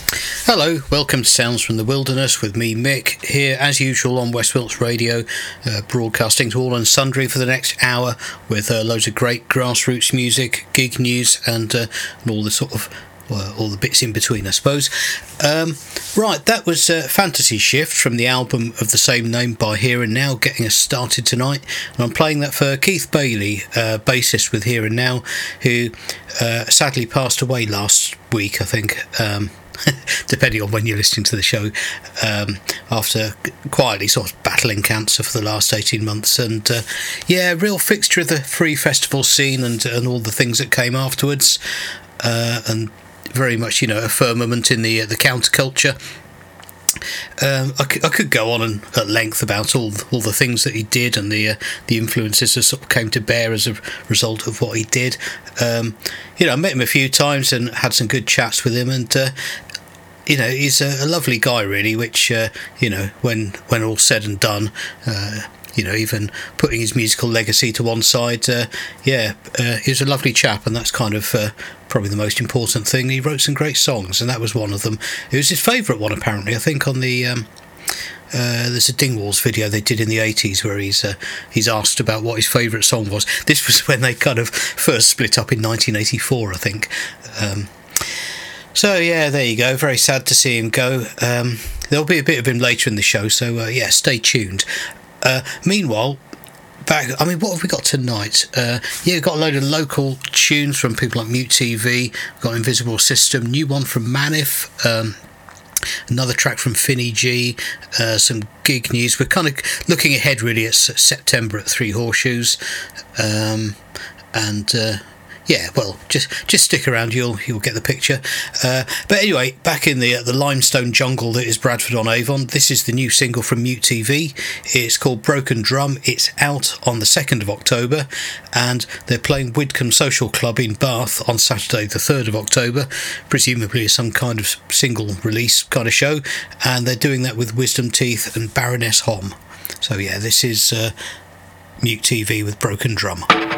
Hello, welcome to Sounds from the Wilderness with me, Mick, here as usual on West Wilts Radio, broadcasting to all and sundry for the next hour with loads of great grassroots music, gig news, and all the sort of all the bits in between, I suppose. Right, that was Fantasy Shift from the album of the same name by Here and Now, getting us started tonight. And I'm playing that for Keith Bailey, bassist with Here and Now, who sadly passed away last week, I think. Depending on when you're listening to the show, after quietly sort of battling cancer for the last 18 months. And real fixture of the free festival scene and all the things that came afterwards. And very much, a firmament in the counterculture. I could go on at length about all the things that he did and the influences that sort of came to bear as a result of what he did. I met him a few times and had some good chats with him, and he's a lovely guy, really. Which when all's said and done, even putting his musical legacy to one side, he's a lovely chap, and that's kind of probably the most important thing. He wrote some great songs, and that was one of them. It was his favourite one, apparently. I think on the there's a Dingwalls video they did in the 80s where he's asked about what his favourite song was. This was when they kind of first split up in 1984, I think. So yeah, there you go. Very sad to see him go. There'll be a bit of him later in the show, so stay tuned. Meanwhile, what have we got tonight? We've got a load of local tunes from people like Mute TV. We've got Invisible System, new one from Manif, another track from Finny G, some gig news. We're kind of looking ahead really at September at Three Horseshoes, just stick around, you'll get the picture. But anyway, back in the limestone jungle that is Bradford on Avon, this is the new single from Mute TV. It's called Broken Drum. It's out on the 2nd of October, and they're playing Widcombe Social Club in Bath on Saturday the 3rd of October, presumably some kind of single release kind of show, and they're doing that with Wisdom Teeth and Baroness Hom. So yeah, this is Mute TV with Broken Drum.